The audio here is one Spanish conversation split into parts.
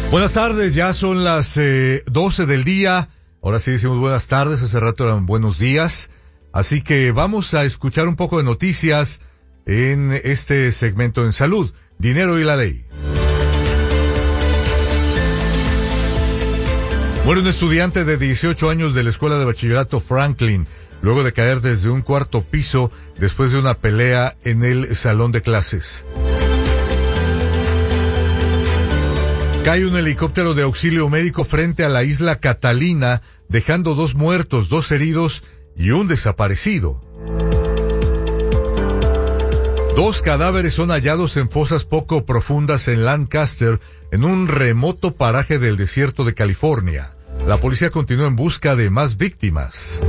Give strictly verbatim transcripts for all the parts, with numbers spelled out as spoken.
Buenas tardes, ya son las eh, doce del día. Ahora sí decimos buenas tardes, hace rato eran buenos días. Así que vamos a escuchar un poco de noticias en este segmento en salud, dinero y la ley. Muere un estudiante de dieciocho años de la Escuela de Bachillerato Franklin, luego de caer desde un cuarto piso después de una pelea en el salón de clases. Cae un helicóptero de auxilio médico frente a la isla Catalina, dejando dos muertos, dos heridos y un desaparecido. Dos cadáveres son hallados en fosas poco profundas en Lancaster, en un remoto paraje del desierto de California. La policía continúa en busca de más víctimas.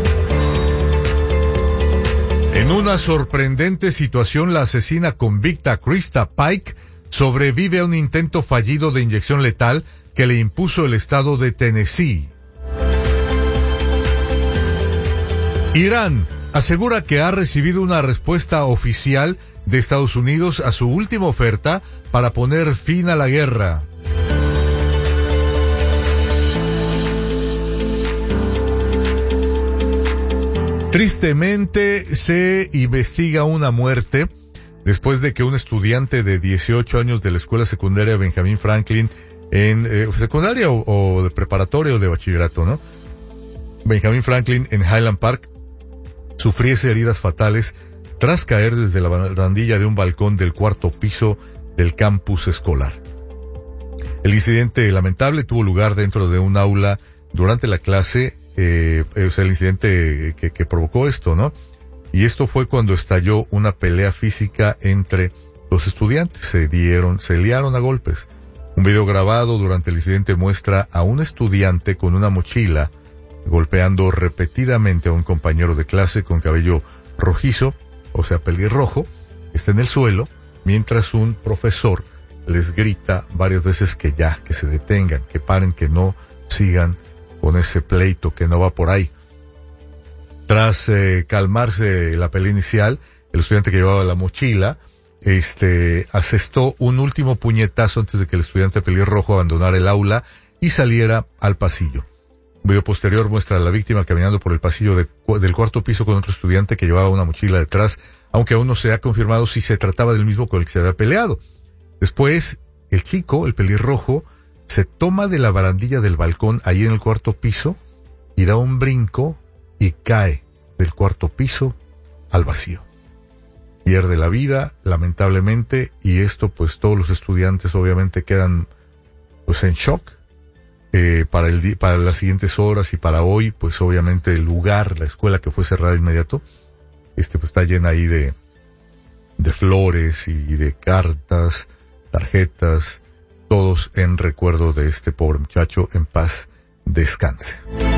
En una sorprendente situación, la asesina convicta Krista Pike sobrevive a un intento fallido de inyección letal que le impuso el estado de Tennessee. Irán asegura que ha recibido una respuesta oficial de Estados Unidos a su última oferta para poner fin a la guerra. Tristemente, se investiga una muerte después de que un estudiante de dieciocho años de la escuela secundaria Benjamin Franklin, en eh, secundaria o, o de preparatoria o de bachillerato, ¿no? Benjamin Franklin en Highland Park sufriese heridas fatales tras caer desde la barandilla de un balcón del cuarto piso del campus escolar. El incidente lamentable tuvo lugar dentro de un aula durante la clase, eh, o sea, el incidente que, que provocó esto, ¿no? Y esto fue cuando estalló una pelea física entre los estudiantes. Se dieron, se liaron a golpes. Un video grabado durante el incidente muestra a un estudiante con una mochila golpeando repetidamente a un compañero de clase con cabello rojizo, o sea, pelirrojo, está en el suelo, mientras un profesor les grita varias veces que ya, que se detengan, que paren, que no sigan con ese pleito, que no va por ahí. Tras eh, calmarse la pelea inicial, el estudiante que llevaba la mochila, este, asestó un último puñetazo antes de que el estudiante pelirrojo abandonara el aula y saliera al pasillo. Un video posterior muestra a la víctima caminando por el pasillo de, del cuarto piso con otro estudiante que llevaba una mochila detrás, aunque aún no se ha confirmado si se trataba del mismo con el que se había peleado. Después, el chico, el pelirrojo, se toma de la barandilla del balcón ahí en el cuarto piso y da un brinco y cae del cuarto piso al vacío. Pierde la vida, lamentablemente, y esto pues todos los estudiantes obviamente quedan pues en shock. Eh, para el di- para las siguientes horas y para hoy, pues obviamente el lugar, la escuela que fue cerrada de inmediato, este pues está llena ahí de de flores y de cartas, tarjetas, todos en recuerdo de este pobre muchacho. En paz descanse.